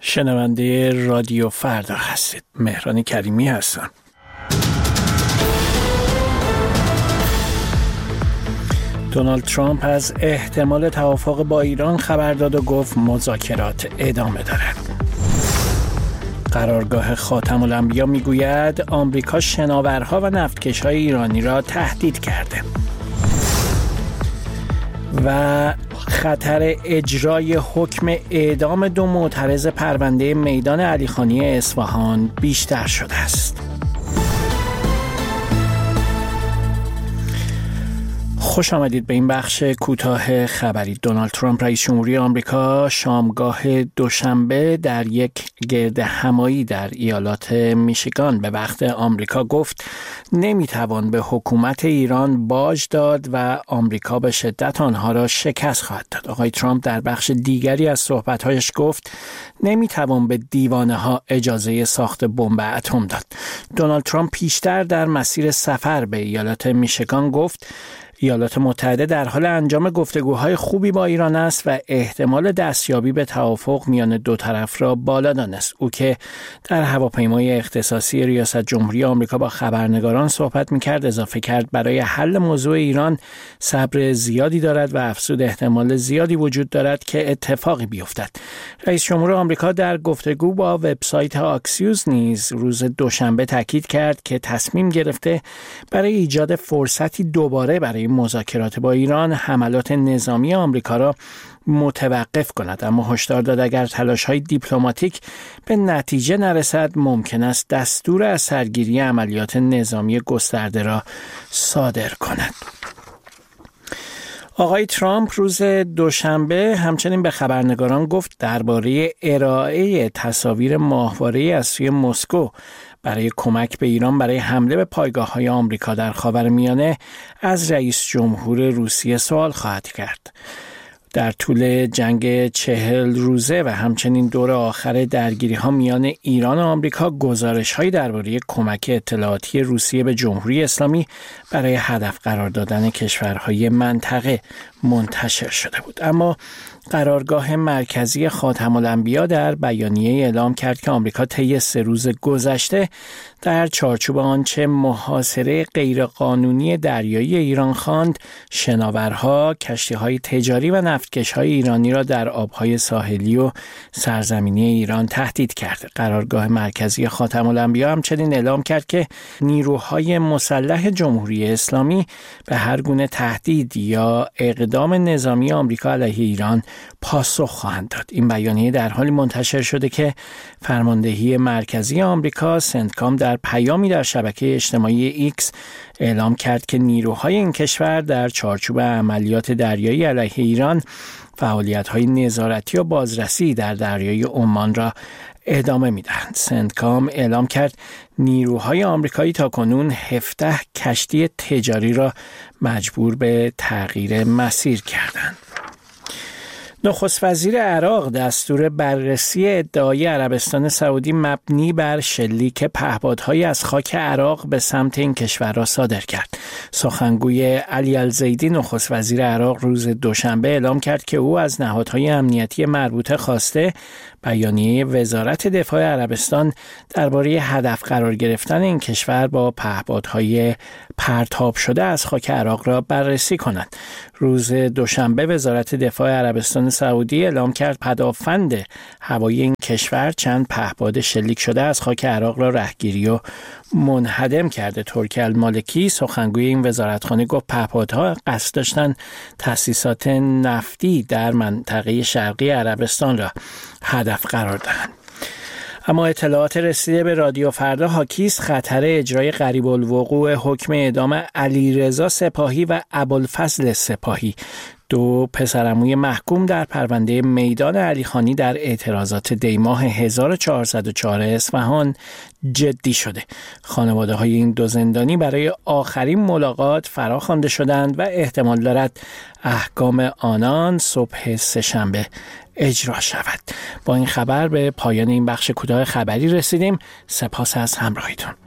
شنونده رادیو فردا هستید. مهران کریمی هستم. دونالد ترامپ از احتمال توافق با ایران خبر داد و گفت مذاکرات ادامه دارد. قرارگاه خاتم الانبیا میگوید آمریکا شناورها و نفتکش‌های ایرانی را تهدید کرده. و خطر اجرای حکم اعدام 2 معترض پرونده میدان علیخانی اصفهان بیشتر شده است. خوش آمدید به این بخش کوتاه خبری. دونالد ترامپ رئیس جمهوری آمریکا شامگاه دوشنبه در یک گردهمایی در ایالات میشیگان به وقت آمریکا گفت نمیتوان به حکومت ایران باج داد و آمریکا به شدت آنها را شکست خواهد داد. آقای ترامپ در بخش دیگری از صحبت‌هایش گفت نمیتوان به دیوانه ها اجازه ساخت بمب اتم داد. دونالد ترامپ پیشتر در مسیر سفر به ایالات میشیگان گفت ایالات متحده در حال انجام گفتگوهای خوبی با ایران است و احتمال دستیابی به توافق میان دو طرف را بالا دانست. او که در هواپیمای اختصاصی ریاست جمهوری آمریکا با خبرنگاران صحبت می‌کرد اضافه کرد برای حل موضوع ایران صبر زیادی دارد و افزود احتمال زیادی وجود دارد که اتفاقی بیفتد. رئیس جمهور آمریکا در گفتگو با وبسایت آکسیوس نیز روز دوشنبه تاکید کرد که تصمیم گرفته برای ایجاد فرصتی دوباره برای مذاکرات با ایران حملات نظامی آمریکا را متوقف کند، اما هشدار داد اگر تلاش‌های دیپلماتیک به نتیجه نرسد ممکن است دستور از سرگیری عملیات نظامی گسترده را صادر کند. آقای ترامپ روز دوشنبه همچنین به خبرنگاران گفت درباره ارائه تصاویر ماهواره‌ای از سوی مسکو برای کمک به ایران برای حمله به پایگاه‌های آمریکا در خاورمیانه از رئیس جمهور روسیه سوال خواهد کرد. در طول جنگ 40 روزه و همچنین دور آخر درگیری‌ها میان ایران و آمریکا گزارش‌هایی درباره کمک اطلاعاتی روسیه به جمهوری اسلامی برای هدف قرار دادن کشورهای منطقه منتشر شده بود. اما قرارگاه مرکزی خاتم الانبیا در بیانیه اعلام کرد که آمریکا طی 3 روز گذشته در چارچوب آنچه محاصره غیرقانونی دریایی ایران خواند شناورها، کشتی‌های تجاری و نفتکش‌های ایرانی را در آب‌های ساحلی و سرزمینی ایران تهدید کرد. قرارگاه مرکزی خاتم الانبیا همچنین اعلام کرد که نیروهای مسلح جمهوری اسلامی به هر گونه تهدید یا اقدام نظامی آمریکا علیه ایران پاسخ خواهند داد. این بیانیه در حالی منتشر شده که فرماندهی مرکزی آمریکا سنتکام در پیامی در شبکه اجتماعی ایکس اعلام کرد که نیروهای این کشور در چارچوب عملیات دریایی علیه ایران فعالیت‌های نظارتی و بازرسی در دریای عمان را ادامه می‌دهند. سنتکام اعلام کرد نیروهای آمریکایی تاکنون 17 کشتی تجاری را مجبور به تغییر مسیر کردند. نخست وزیر عراق دستور بررسی ادعای عربستان سعودی مبنی بر شلیک پهپادهایی از خاک عراق به سمت این کشور را صادر کرد. سخنگوی علی الزیدی نخست وزیر عراق روز دوشنبه اعلام کرد که او از نهادهای امنیتی مربوطه خواسته بیانیه وزارت دفاع عربستان درباره هدف قرار گرفتن این کشور با پهپادهای پرتاب شده از خاک عراق را بررسی کند. روز دوشنبه وزارت دفاع عربستان سعودی اعلام کرد پدافند هوایی این کشور چند پهپاد شلیک شده از خاک عراق را رهگیری و منهدم کرده. ترکی المالکی سخنگوی این وزارتخانه گفت پهپادها قصد داشتند تأسیسات نفتی در منطقه شرقی عربستان را هدف قرار دهند. اما اطلاعات رسیده به رادیو فردا حاکی است خطر اجرای قریب الوقوع حکم اعدام علیرضا سپاهی و ابوالفضل سپاهی، 2 پسرعموی محکوم در پرونده میدان علیخانی در اعتراضات دیماه 1404 اصفهان جدی شده. خانواده های این 2 زندانی برای آخرین ملاقات فراخوانده شدند و احتمال دارد احکام آنان صبح سه‌شنبه اجرا شود. با این خبر به پایان این بخش کوتاه خبری رسیدیم. سپاس از همراهیتون.